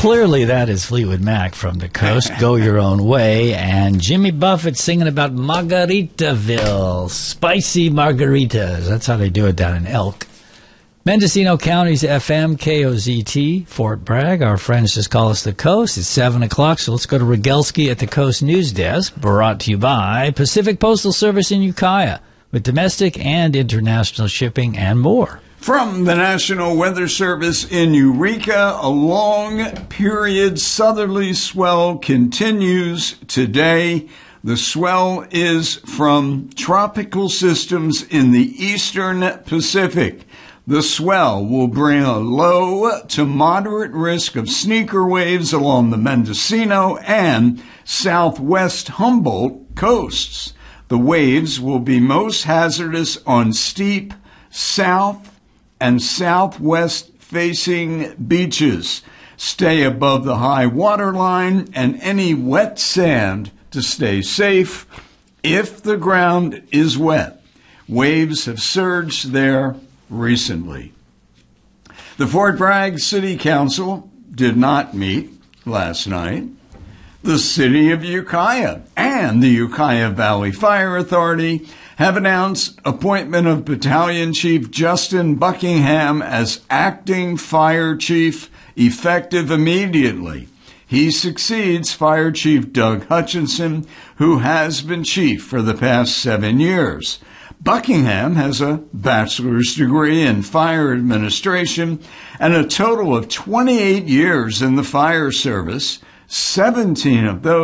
Clearly, that is Fleetwood Mac from the coast. Go Your Own Way. And Jimmy Buffett singing about Margaritaville. Spicy margaritas. That's how they do it down in Elk. Mendocino County's FM, KOZT, Fort Bragg. Our friends just call us the Coast. It's 7 o'clock, so let's go to Rogelski at the Coast News Desk, brought to you by Pacific Postal Service in Ukiah, with domestic and international shipping and more. From the National Weather Service in Eureka, a long-period southerly swell continues today. The swell is from tropical systems in the eastern Pacific. The swell will bring a low to moderate risk of sneaker waves along the Mendocino and southwest Humboldt coasts. The waves will be most hazardous on steep south and southwest facing beaches. Stay above the high water line and any wet sand to stay safe if the ground is wet. Waves have surged there recently. The Fort Bragg City Council did not meet last night. The City of Ukiah and the Ukiah Valley Fire Authority have announced appointment of Battalion Chief Justin Buckingham as acting fire chief effective immediately. He succeeds Fire Chief Doug Hutchinson, who has been chief for the past 7 years. Buckingham has a bachelor's degree in fire administration and a total of 28 years in the fire service, 17 of those